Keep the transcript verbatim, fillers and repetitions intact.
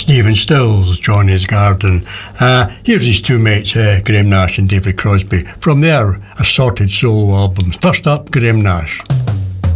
Stephen Stills, Johnny's Garden. Uh, here's his two mates, uh, Graham Nash and David Crosby, from their assorted solo albums. First up, Graham Nash.